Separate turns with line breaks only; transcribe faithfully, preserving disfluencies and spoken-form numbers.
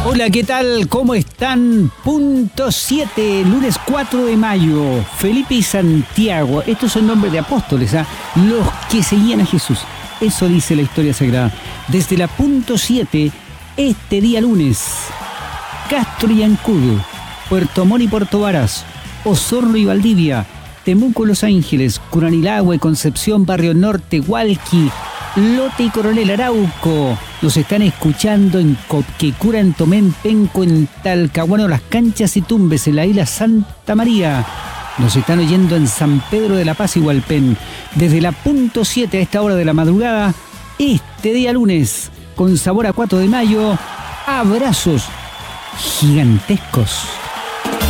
Hola, ¿qué tal? ¿Cómo están? Punto siete, lunes cuatro de mayo. Felipe y Santiago, estos son nombres de apóstoles, ¿ah? Los que seguían a Jesús. Eso dice la historia sagrada. Desde la punto siete, este día lunes, Castro y Ancud, Puerto Montt y Puerto Varas, Osorno y Valdivia, Temuco y Los Ángeles, Curanilahue, Concepción, Barrio Norte, Hualqui, Lote y Coronel Arauco. Nos están escuchando en Copquecura, en Tomé, Penco, en Talcahuano, Las Canchas y Tumbes, en la isla Santa María. Nos están oyendo en San Pedro de la Paz y Hualpén. Desde la punto siete a esta hora de la madrugada, este día lunes, con sabor a cuatro de mayo, abrazos gigantescos.